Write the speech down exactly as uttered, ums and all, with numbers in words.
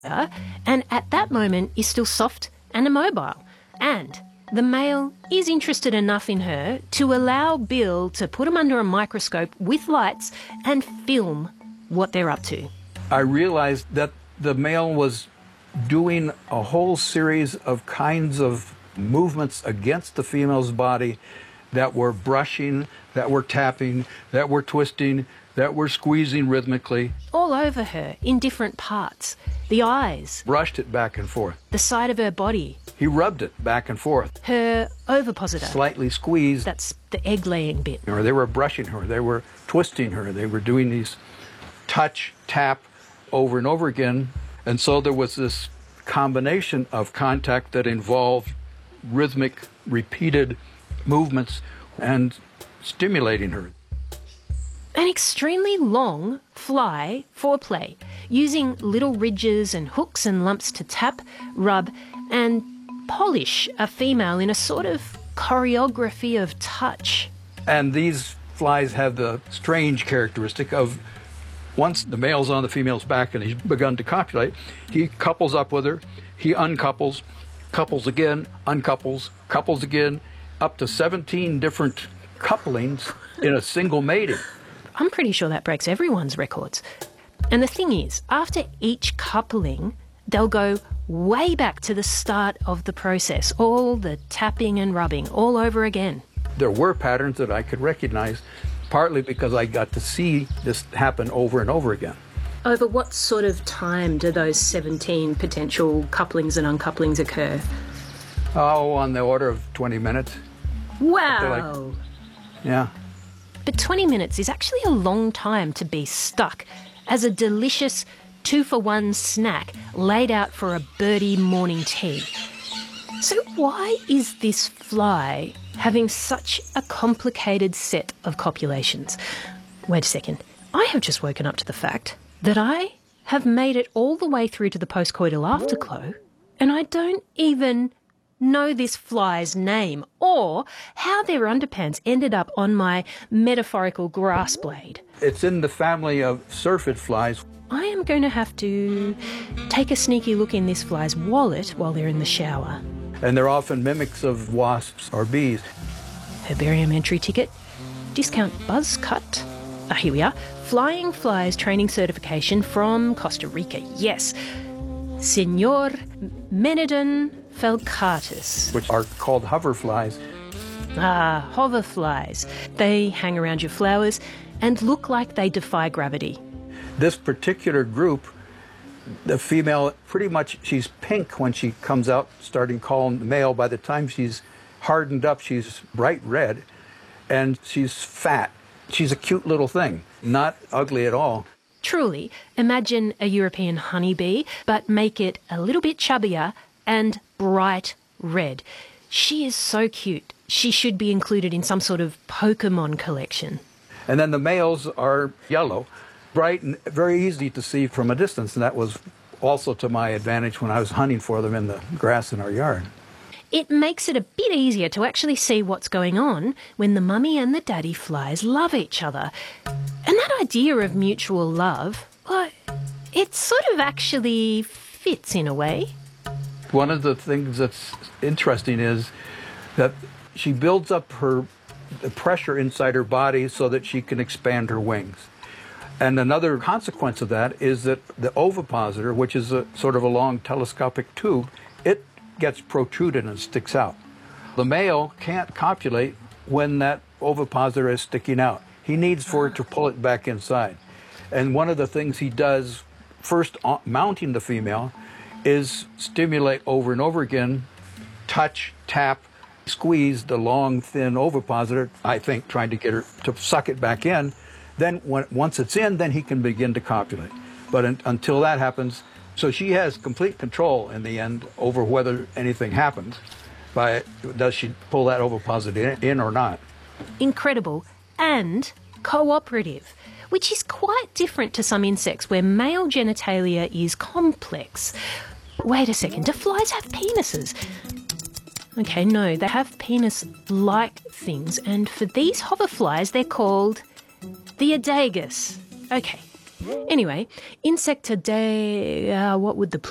and at that moment is still soft and immobile. And the male is interested enough in her to allow Bill to put him under a microscope with lights and film what they're up to. I realized that the male was doing a whole series of kinds of movements against the female's body that were brushing, that were tapping, that were twisting, that were squeezing rhythmically. All over her, in different parts. The eyes. Brushed it back and forth. The side of her body. He rubbed it back and forth. Her ovipositor. Slightly squeezed. That's the egg-laying bit. Or they were brushing her, they were twisting her, they were doing these touch, tap over and over again. And so there was this combination of contact that involved rhythmic, repeated movements and stimulating her. An extremely long fly foreplay, using little ridges and hooks and lumps to tap, rub, and polish a female in a sort of choreography of touch. And these flies have the strange characteristic of once the male's on the female's back and he's begun to copulate, he couples up with her, he uncouples, couples again, uncouples, couples again, up to seventeen different couplings in a single mating. I'm pretty sure that breaks everyone's records. And the thing is, after each coupling, they'll go way back to the start of the process, all the tapping and rubbing all over again. There were patterns that I could recognize, partly because I got to see this happen over and over again. Over what sort of time do those seventeen potential couplings and uncouplings occur? Oh, on the order of twenty minutes. Wow! Like, yeah. But twenty minutes is actually a long time to be stuck as a delicious two-for-one snack laid out for a birdie morning tea. So why is this fly having such a complicated set of copulations? Wait a second. I have just woken up to the fact that I have made it all the way through to the postcoital afterglow, and I don't even know this fly's name or how their underpants ended up on my metaphorical grass blade. It's in the family of syrphid flies. I am going to have to take a sneaky look in this fly's wallet while they're in the shower. And they're often mimics of wasps or bees. Herbarium entry ticket, discount buzz cut. Ah, here we are. Flying Flies training certification from Costa Rica. Yes. Senor Menedon falcatus. Which are called hover flies. Ah, hover flies. They hang around your flowers and look like they defy gravity. This particular group, the female, pretty much, she's pink when she comes out, starting calling the male. By the time she's hardened up, she's bright red, and she's fat. She's a cute little thing, not ugly at all. Truly, imagine a European honeybee, but make it a little bit chubbier and bright red. She is so cute. She should be included in some sort of Pokemon collection. And then the males are yellow, bright and very easy to see from a distance, and that was also to my advantage when I was hunting for them in the grass in our yard. It makes it a bit easier to actually see what's going on when the mummy and the daddy flies love each other. And that idea of mutual love, well, it sort of actually fits in a way. One of the things that's interesting is that she builds up her the pressure inside her body so that she can expand her wings. And another consequence of that is that the ovipositor, which is a sort of a long telescopic tube, it gets protruded and sticks out. The male can't copulate when that ovipositor is sticking out. He needs for it to pull it back inside. And one of the things he does, first mounting the female, is stimulate over and over again, touch, tap, squeeze the long, thin ovipositor, I think, trying to get her to suck it back in. Then when, once it's in, then he can begin to copulate. But un, until that happens, so she has complete control in the end over whether anything happens by does she pull that ovipositor in, in or not. Incredible and cooperative, which is quite different to some insects where male genitalia is complex. Wait a second, do flies have penises? Okay, no, they have penis-like things, and for these hoverflies, they're called the adagus. Okay. Anyway, Insectidae, uh, what would the